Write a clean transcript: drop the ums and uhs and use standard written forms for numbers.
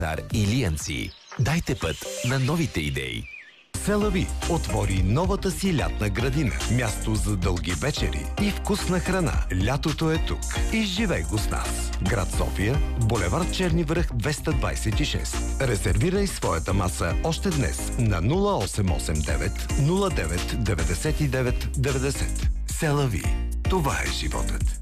Илиянци. Дайте път на новите идеи. Селави отвори новата си лятна градина. Място за дълги вечери и вкусна храна. Лятото е тук. Изживей го с нас. Град София, булевард Черни връх 226. Резервирай своята маса още днес на 0889 09 99 90. Селави. Това е животът.